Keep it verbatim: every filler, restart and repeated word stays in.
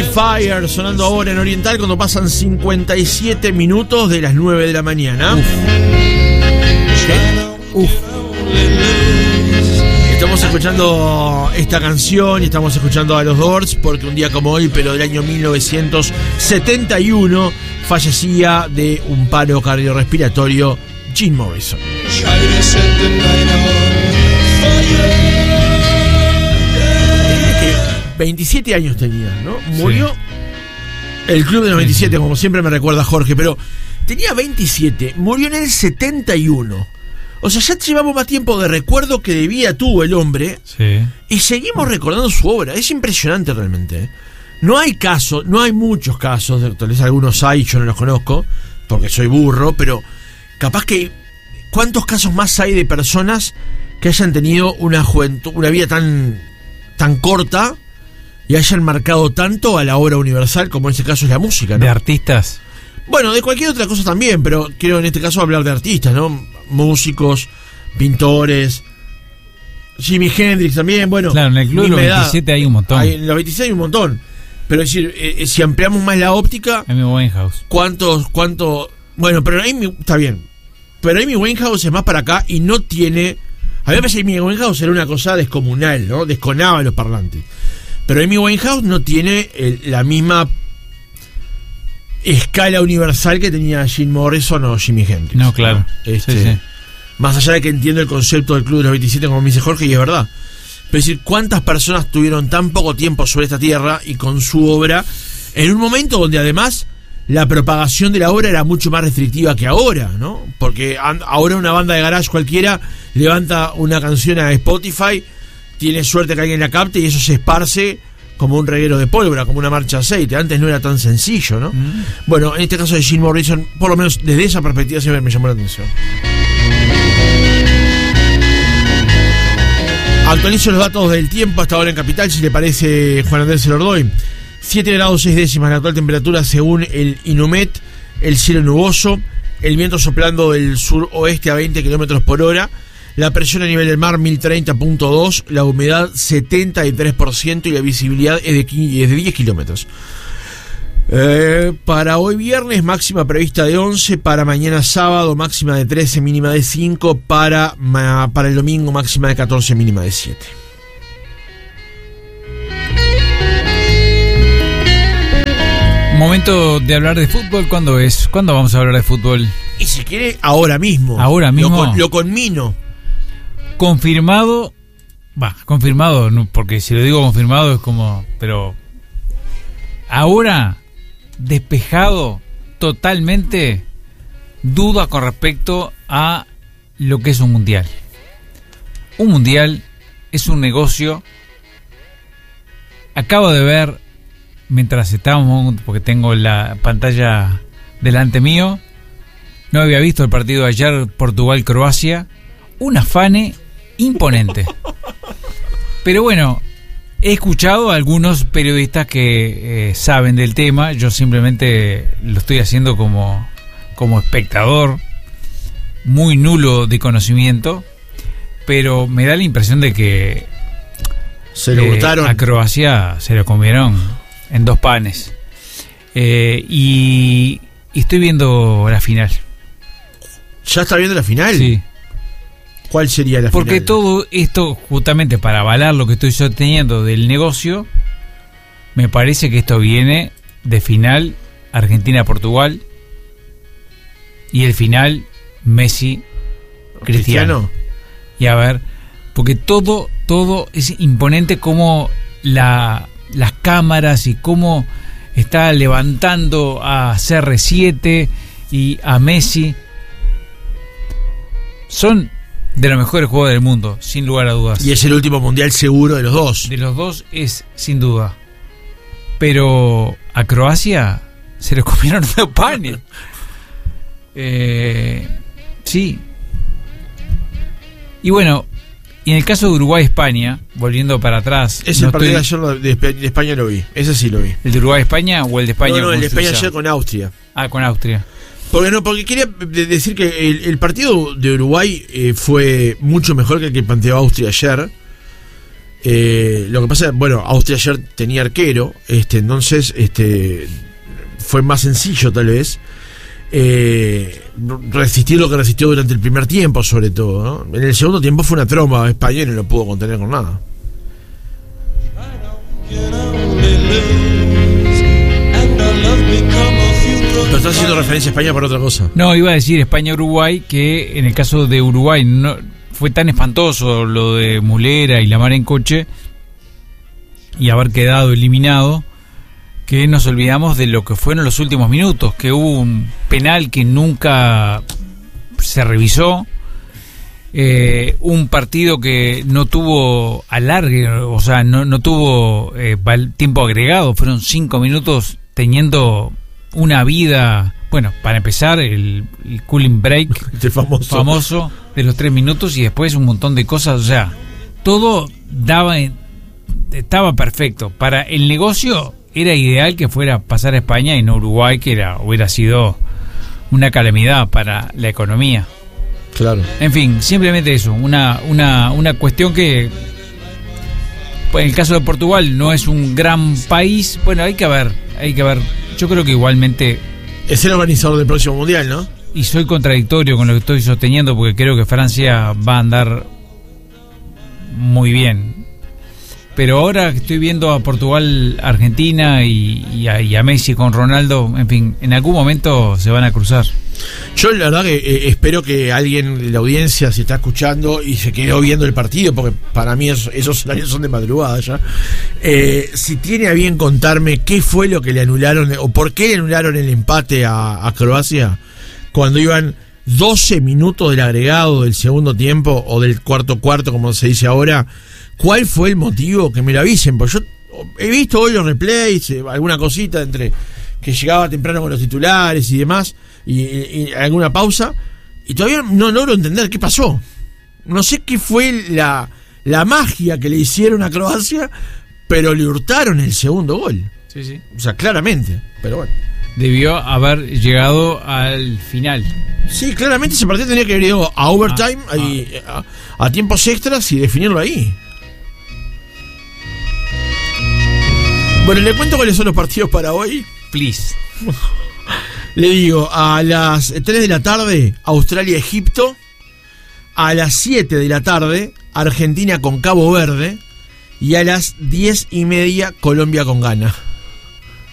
Fire sonando ahora en Oriental cuando pasan cincuenta y siete minutos de las nueve de la mañana. Uf. Uf. Estamos escuchando esta canción y estamos escuchando a los Doors porque un día como hoy, pero del año mil novecientos setenta y uno, fallecía de un paro cardiorrespiratorio Jim Morrison. veintisiete años tenía, ¿no? Murió sí. El club de los veintisiete, como siempre me recuerda Jorge, pero tenía veintisiete, murió en el setenta y uno. O sea, ya llevamos más tiempo de recuerdo que de vida tuvo el hombre. Sí. Y seguimos recordando su obra. Es impresionante realmente. No hay casos, no hay muchos casos, tal vez algunos hay, yo no los conozco, porque soy burro, pero capaz que ¿cuántos casos más hay de personas que hayan tenido una juventud, una vida tan, tan corta y hayan marcado tanto a la obra universal como en este caso es la música, ¿no? ¿De artistas? Bueno, de cualquier otra cosa también, pero quiero en este caso hablar de artistas, ¿no? Músicos, pintores, Jimi Hendrix también, bueno. Claro, en el club de los veintisiete hay un montón. Hay, en los veintisiete hay un montón. Pero es decir, eh, si ampliamos más la óptica... Amy Winehouse. ¿Cuántos, cuánto? Bueno, pero Amy, está bien. Pero Amy Winehouse es más para acá y no tiene... A mí me parece que Amy Winehouse era una cosa descomunal, ¿no? Desconaba los parlantes. Pero Amy Winehouse no tiene el, la misma escala universal que tenía Jim Morrison o Jimi Hendrix. No, claro. ¿no? Este, sí, sí. Más allá de que entiendo el concepto del club de los veintisiete, como me dice Jorge, y es verdad. Pero es decir, ¿cuántas personas tuvieron tan poco tiempo sobre esta tierra y con su obra en un momento donde además la propagación de la obra era mucho más restrictiva que ahora, ¿no? Porque ahora una banda de garage cualquiera levanta una canción a Spotify, tiene suerte que alguien la capte y eso se esparce como un reguero de pólvora, como una marcha de aceite. Antes no era tan sencillo, ¿no? Mm. Bueno, en este caso de Jim Morrison, por lo menos desde esa perspectiva siempre me llamó la atención. Actualizo los datos del tiempo hasta ahora en Capital, si le parece, Juan Andrés Elordoy. siete grados seis décimas la actual temperatura según el INUMET, el cielo nuboso, el viento soplando del suroeste a veinte kilómetros por hora, la presión a nivel del mar mil treinta punto dos, la humedad setenta y tres por ciento y la visibilidad es de, es de diez kilómetros. Eh, para hoy viernes máxima prevista de once, para mañana sábado máxima de trece, mínima de cinco, para, ma, para el domingo máxima de catorce, mínima de siete. Momento de hablar de fútbol. ¿Cuándo es? ¿Cuándo vamos a hablar de fútbol? Y si quiere, ahora mismo. Ahora mismo. Lo, lo conmino. Confirmado. Va, confirmado, no, porque si lo digo confirmado es como. Pero. Ahora, despejado totalmente, duda con respecto a lo que es un mundial. Un mundial es un negocio. Acabo de ver, mientras estábamos, porque tengo la pantalla delante mío, no había visto el partido de ayer, Portugal-Croacia, un afane imponente. Pero bueno, he escuchado a algunos periodistas que eh, saben del tema, yo simplemente lo estoy haciendo como, como espectador, muy nulo de conocimiento, pero me da la impresión de que se lo eh, botaron. A Croacia se lo comieron en dos panes. Eh, y, y estoy viendo la final. ¿Ya está viendo la final? Sí. ¿Cuál sería la Porque final? Porque todo esto, justamente para avalar lo que estoy sosteniendo del negocio, me parece que esto viene de final Argentina-Portugal y el final Messi-Cristiano. ¿Cristiano? Y a ver, porque todo, todo es imponente, como la, las cámaras y cómo está levantando a C R siete y a Messi. Son de los mejores jugadores del mundo, sin lugar a dudas. Y es el último mundial seguro de los dos. De los dos es sin duda. Pero a Croacia se le comieron los panes. eh, sí. Y bueno, y en el caso de Uruguay-España, volviendo para atrás... Ese no partido estoy... ayer de, de España lo vi, ese sí lo vi. ¿El de Uruguay-España o el de España? No, no, el de España Suiza? ayer con Austria. Ah, con Austria. Porque no, porque quería decir que el, el partido de Uruguay eh, fue mucho mejor que el que planteó Austria ayer. Eh, lo que pasa, bueno, Austria ayer tenía arquero, este, entonces este, fue más sencillo tal vez eh, resistir lo que resistió durante el primer tiempo, sobre todo, ¿no? En el segundo tiempo fue una tromba, España no lo pudo contener con nada. Pero estás haciendo referencia a España por otra cosa. No, iba a decir España-Uruguay, que en el caso de Uruguay no fue tan espantoso lo de Mulera y la mar en coche y haber quedado eliminado, que nos olvidamos de lo que fueron los últimos minutos, que hubo un penal que nunca se revisó, eh, un partido que no tuvo alargue, o sea, no, no tuvo eh, tiempo agregado, fueron cinco minutos teniendo una vida, bueno, para empezar el, el cooling break este famoso. famoso de los tres minutos y después un montón de cosas, o sea, todo daba, estaba perfecto. Para el negocio era ideal que fuera pasar a España y no Uruguay, que era hubiera sido una calamidad para la economía. Claro. En fin, simplemente eso, una, una, una cuestión que, pues, en el caso de Portugal no es un gran país, bueno, hay que ver, hay que ver, yo creo que igualmente... Es el organizador del próximo mundial, ¿no? Y soy contradictorio con lo que estoy sosteniendo porque creo que Francia va a andar muy bien. Pero ahora que estoy viendo a Portugal, Argentina y, y, a, y a Messi con Ronaldo, en fin, en algún momento se van a cruzar. Yo la verdad que eh, espero que alguien de la audiencia se está escuchando y se quedó viendo el partido, porque para mí esos, esos horarios son de madrugada ya. Eh, si tiene a bien contarme qué fue lo que le anularon o por qué le anularon el empate a, a Croacia cuando iban doce minutos del agregado del segundo tiempo o del cuarto cuarto, como se dice ahora, ¿cuál fue el motivo? Que me lo avisen, porque yo he visto hoy los replays, alguna cosita entre que llegaba temprano con los titulares y demás, y, y, y alguna pausa, y todavía no logro entender qué pasó. No sé qué fue la, la magia que le hicieron a Croacia, pero le hurtaron el segundo gol. Sí, sí. O sea, claramente, pero bueno. Debió haber llegado al final. Sí, claramente ese partido tenía que haber ido a overtime, ah, y, ah. A, a tiempos extras y definirlo ahí. Bueno, le cuento cuáles son los partidos para hoy. Please. Le digo, a las tres de la tarde, Australia-Egipto. A las siete de la tarde, Argentina con Cabo Verde. Y a las diez y media, Colombia con Ghana.